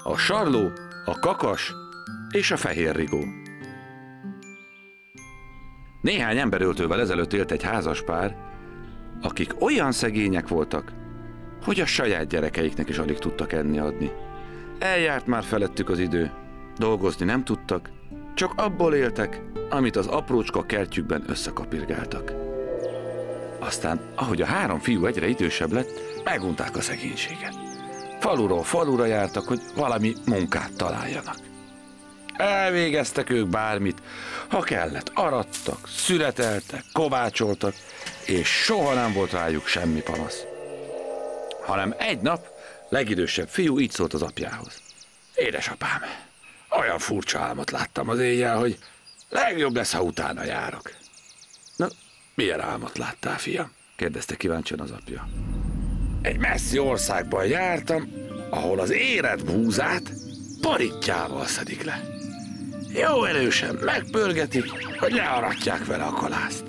a Sarló, a Kakas és a Fehér Rigó. Néhány emberöltővel ezelőtt élt egy házaspár, akik olyan szegények voltak, hogy a saját gyerekeiknek is alig tudtak enni adni. Eljárt már felettük az idő, dolgozni nem tudtak, csak abból éltek, amit az aprócska kertjükben összekapirgáltak. Aztán, ahogy a 3 fiú egyre idősebb lett, megunták a szegénységet. Faluról falura jártak, hogy valami munkát találjanak. Elvégeztek ők bármit, ha kellett, arattak, születeltek, kovácsoltak, és soha nem volt rájuk semmi panasz. Hanem egy nap legidősebb fiú így szólt az apjához. Édesapám, olyan furcsa álmot láttam az éjjel, hogy legjobb lesz, ha utána járok. Na, milyen álmot láttál, fiam? Kérdezte kíváncsian az apja. Egy messzi országban jártam, ahol az érett búzát parittyával szedik le. Jó erősen megpörgetik, hogy learatják vele a kalászt.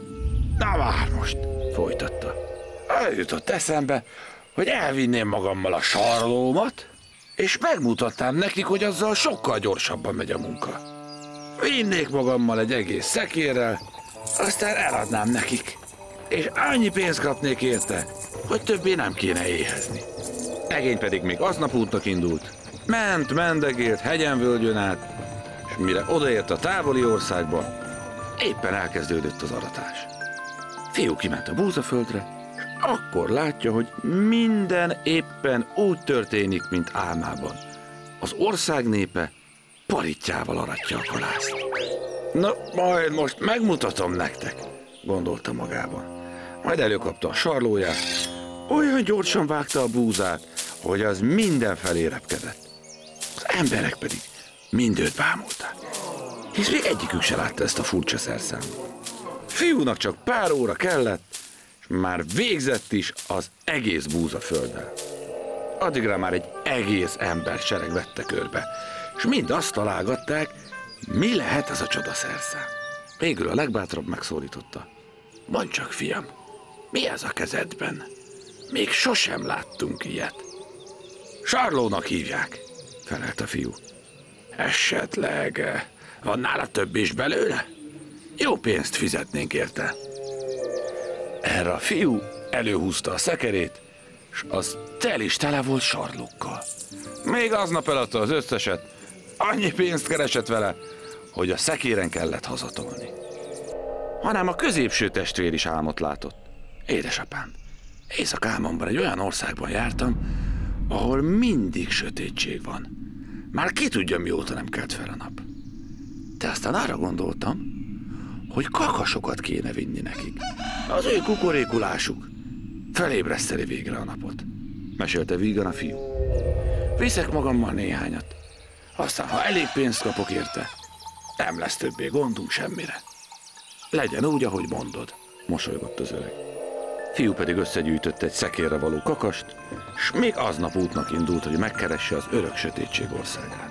Na már most, folytatta. Eljutott eszembe, hogy elvinném magammal a sarlómat, és megmutatnám nekik, hogy azzal sokkal gyorsabban megy a munka. Vinnék magammal egy egész szekérrel, aztán eladnám nekik, és annyi pénzt kapnék érte, hogy többé nem kéne éhezni. Egény pedig még aznap útnak indult. Ment, mendegélt, hegyen-völgyön át, és mire odaért a távoli országba, éppen elkezdődött az aratás. Fiú kiment a búzaföldre, és akkor látja, hogy minden éppen úgy történik, mint álmában. Az ország népe parittyával aratja a kalászt. Na, majd most megmutatom nektek, gondolta magában. Majd előkapta a sarlóját, olyan gyorsan vágta a búzát, hogy az mindenfelé repkedett. Az emberek pedig mind őt bámulták, hisz még egyikük se látta ezt a furcsa szerszámot. Fiúnak csak pár óra kellett, és már végzett is az egész búzafölddel. Addigra már egy egész embersereg vette körbe, és mind azt találgatták, mi lehet ez a csodaszerszám. Végül a legbátrabb megszólította. Mondd csak, fiam, mi ez a kezedben? Még sosem láttunk ilyet. Sarlónak hívják, felelt a fiú. Esetleg van nála több is belőle? Jó pénzt fizetnénk érte. Erre a fiú előhúzta a szekerét, és az tel is tele volt sarlókkal. Még aznap eladta az összeset, annyi pénzt keresett vele, hogy a szekéren kellett hazatolni. Hanem a középső testvér is álmot látott. Édesapám, éjszakálmomban egy olyan országban jártam, ahol mindig sötétség van. Már ki tudja, mióta nem kelt fel a nap. De aztán arra gondoltam, hogy kakasokat kéne vinni nekik. Az ő kukorékulásuk felébreszteli végre a napot, mesélte vígan a fiú. Viszek magammal néhányat, aztán ha elég pénzt kapok érte, nem lesz többé gondunk semmire. Legyen úgy, ahogy mondod, mosolygott az öreg. Fiú pedig összegyűjtött egy szekérre való kakast, s még aznap útnak indult, hogy megkeresse az örök sötétség országát.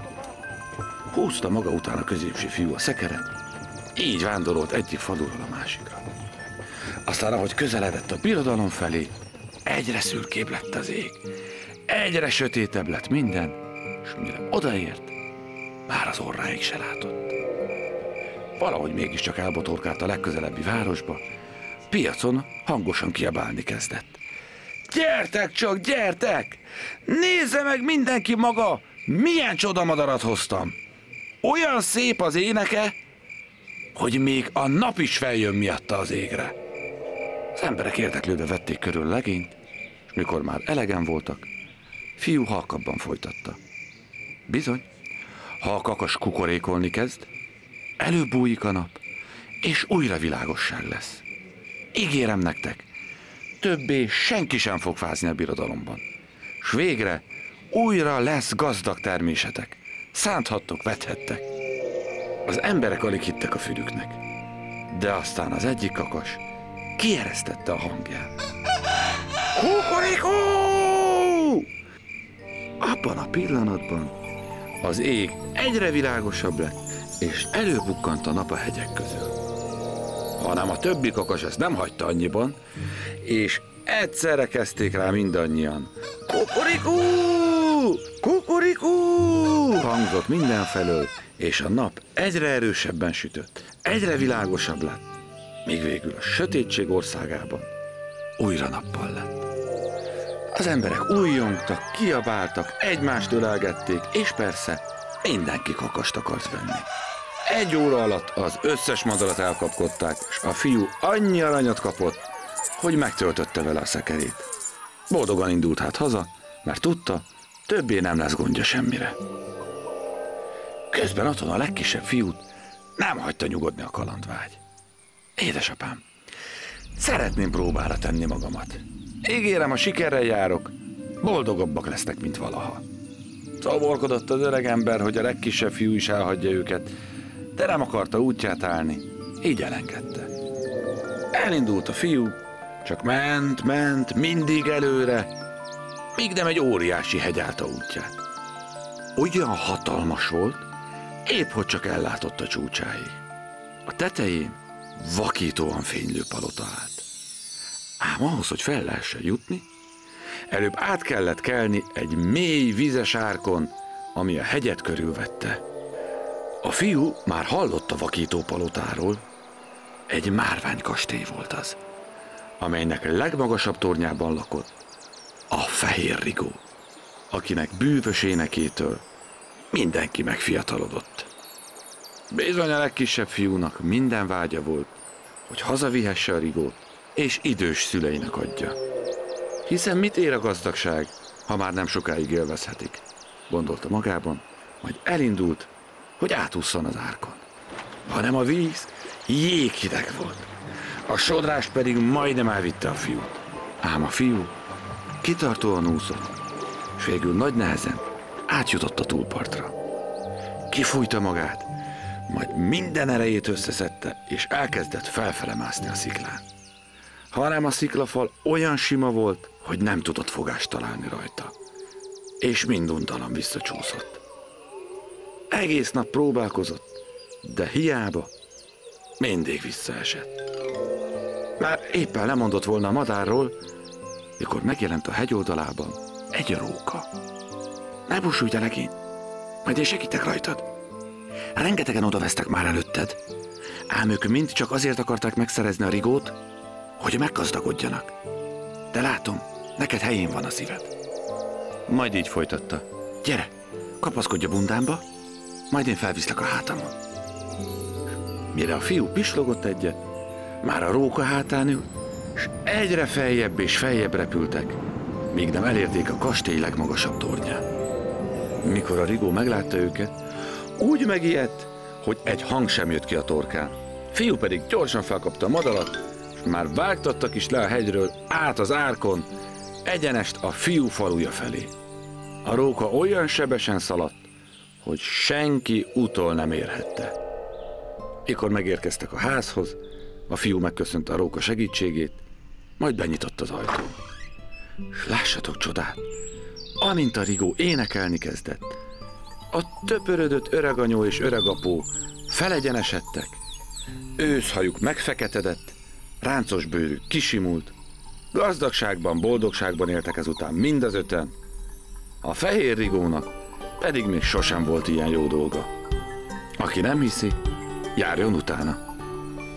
Húzta maga után a középső fiú a szekeret, így vándorolt egyik faluról a másikra. Aztán, ahogy közeledett a birodalom felé, egyre szürkébb lett az ég, egyre sötétebb lett minden, és mire odaért, már az orráig se látott. Valahogy mégiscsak elbotorkált a legközelebbi városba, piacon hangosan kiabálni kezdett. Gyertek csak, gyertek! Nézze meg mindenki maga, milyen csodamadarat hoztam! Olyan szép az éneke, hogy még a nap is feljön miatta az égre. Az emberek érdeklődve vették körül a legényt, és mikor már elegen voltak, fiú halkabban folytatta. Bizony, ha a kakas kukorékolni kezd, előbújik a nap, és újra világosság lesz. Ígérem nektek, többé senki sem fog fázni a birodalomban, s végre újra lesz gazdag termésetek. Szánthattok, vethettek. Az emberek alig hittek a fülüknek, de aztán az egyik kakas kieresztette a hangját. Kukorikó! Abban a pillanatban az ég egyre világosabb lett, és előbukkant a nap a hegyek közül. Hanem a többi kakas ezt nem hagyta annyiban, és egyszerre kezdték rá mindannyian. Kukorikó! Kukorikó! hangzott mindenfelől, és a nap egyre erősebben sütött, egyre világosabb lett, míg végül a sötétség országában újra nappal lett. Az emberek újjongtak, kiabáltak, egymást ölelgették, és persze mindenki kakast akart venni. 1 óra alatt az összes madarat elkapkodták, és a fiú annyi aranyat kapott, hogy megtöltötte vele a szekerét. Boldogan indult hát haza, mert tudta, többé nem lesz gondja semmire. Közben otthon a legkisebb fiút nem hagyta nyugodni a kalandvágy. Édesapám, szeretném próbára tenni magamat. Ígérem, a sikerrel járok, boldogabbak lesznek, mint valaha. Szavorkodott az öreg ember, hogy a legkisebb fiú is elhagyja őket, de nem akarta útját állni, így elengedte. Elindult a fiú, csak ment, mindig előre, míg nem egy óriási hegy állta útját. Olyan hatalmas volt, épp hogy csak ellátott a csúcsáig. A tetején vakítóan fénylő palota állt. Ám ahhoz, hogy fel lehessen jutni, előbb át kellett kelni egy mély vizes árkon, ami a hegyet körülvette. A fiú már hallott a vakító palotáról, egy márványkastély volt az, amelynek legmagasabb tornyában lakott a Fehér Rigó, akinek bűvös énekétől mindenki megfiatalodott. Bizony a legkisebb fiúnak minden vágya volt, hogy hazavihesse a Rigót, és idős szüleinek adja. Hiszen mit ér a gazdagság, ha már nem sokáig élvezhetik, gondolta magában, majd elindult, hogy átússzon az árkon. Hanem a víz jéghideg volt, a sodrás pedig majdnem elvitte a fiút. Ám a fiú kitartóan úszott, és végül nagy nehezen átjutott a túlpartra. Kifújta magát, majd minden erejét összeszedte, és elkezdett felfele mászni a sziklán. Hanem a sziklafal olyan sima volt, hogy nem tudott fogást találni rajta, és minduntalan visszacsúszott. Egész nap próbálkozott, de hiába, mindig visszaesett. Már éppen lemondott volna a madárról, mikor megjelent a hegy oldalában egy róka. Ne búsulj, de legény, majd én segítek rajtad. Rengetegen odavesztek már előtted, ám ők mind csak azért akarták megszerezni a Rigót, hogy meggazdagodjanak. De látom, neked helyén van a szíved. Majd így folytatta. Gyere, kapaszkodj a bundámba, majd én felviszlek a hátamon. Mire a fiú pislogott egyet, már a róka hátán ült, és egyre feljebb és feljebb repültek, míg nem elérték a kastély legmagasabb tornyát. Mikor a Rigó meglátta őket, úgy megijedt, hogy egy hang sem jött ki a torkán. Fiú pedig gyorsan felkapta a madarat, és már vágtattak is le a hegyről át az árkon, egyenest a fiú faluja felé. A róka olyan sebesen szaladt, hogy senki utol nem érhette. Mikor megérkeztek a házhoz, a fiú megköszönte a róka segítségét, majd benyitott az ajtón. S lássatok csodát! Amint a Rigó énekelni kezdett, a töpörödött öreganyó és öregapó felegyenesedtek, őszhajuk megfeketedett, ráncos bőrük kisimult, gazdagságban, boldogságban éltek ezután mind az 5-en, a Fehér Rigónak pedig még sosem volt ilyen jó dolga. Aki nem hiszi, járjon utána.